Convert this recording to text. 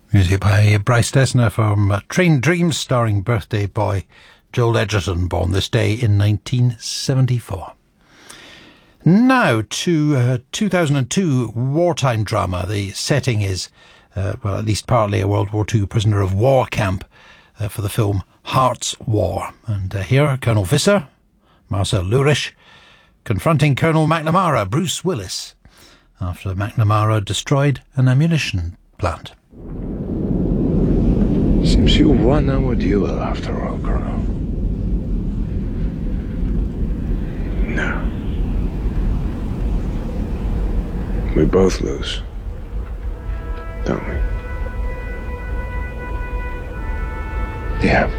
Music by Bryce Dessner from Train Dreams, starring birthday boy Joel Edgerton, born this day in 1974. Now to 2002 wartime drama. The setting is, at least partly a World War II prisoner of war camp for the film Heart's War. And here, Colonel Visser, Marcel Lurisch, confronting Colonel McNamara, Bruce Willis, after McNamara destroyed an ammunition plant. Seems you won our duel after all, Colonel. No. We both lose, don't we? Yeah.